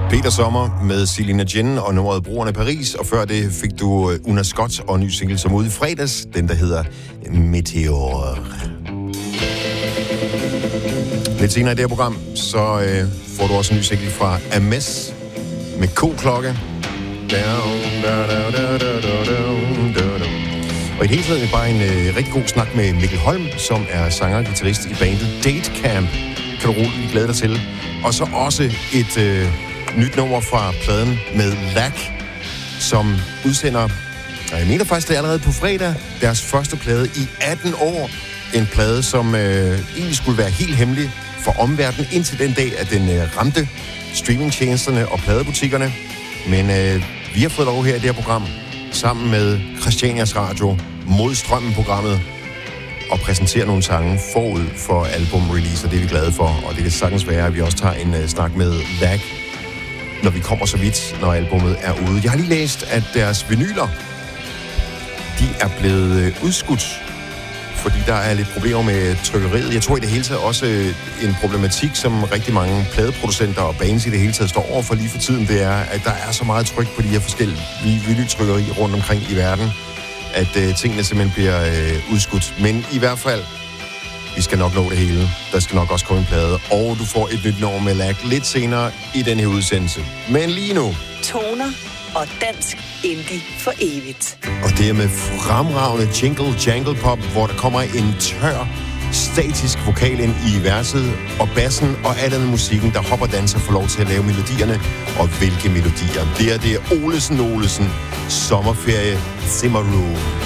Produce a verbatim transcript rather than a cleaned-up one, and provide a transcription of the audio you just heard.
Peter Sommer med Selina Jen og nummeret Broerne Paris, og før det fik du Una Scott og en ny single, som ude i fredags, den der hedder Meteor. Lidt senere i det her program, så øh, får du også en ny single fra Ames med K-klokke. Og i det hele taget er bare en øh, rigtig god snak med Mikkel Holm, som er sanger og guitarist i bandet Date Camp. Kan du roligt glæde dig til. Og så også et øh, nyt nummer fra pladen med Lack, som udsender, jeg mener faktisk, det er allerede på fredag, deres første plade i atten år. En plade, som øh, egentlig skulle være helt hemmelig for omverdenen, indtil den dag, at den øh, ramte streamingtjenesterne og pladebutikkerne. Men øh, vi har fået lov her i det her program, sammen med Christianias Radio, mod strømmen-programmet, og præsentere nogle sange forud for album-release, og det er vi glade for. Og det kan sagtens være, at vi også tager en uh, snak med Lack, når vi kommer så vidt, når albummet er ude. Jeg har lige læst, at deres vinyler, de er blevet uh, udskudt, fordi der er lidt problemer med trykkeriet. Jeg tror i det hele taget også uh, en problematik, som rigtig mange pladeproducenter og bands i det hele taget står over for lige for tiden, det er, at der er så meget tryk på de her forskellige vinyltrykkerier rundt omkring i verden, at øh, tingene simpelthen bliver øh, udskudt. Men i hvert fald, vi skal nok nå det hele. Der skal nok også komme en plade. Og du får et nyt nummer med Lack lidt senere i den her udsendelse. Men lige nu... Toner og dansk indie for evigt. Og det er med fremragende jingle jangle pop, hvor der kommer en tør, statisk vokal ind i verset, og bassen og al den musikken, der hopper danser, får lov til at lave melodierne. Og hvilke melodier? Det er det Olesen Olesen Sommerferie Zimmerroom.